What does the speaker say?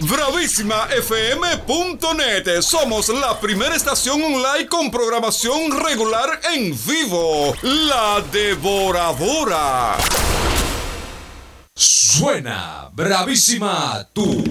BravísimaFM.net. Somos la primera estación online con programación regular en vivo. La Devoradora. Suena Bravísima, tu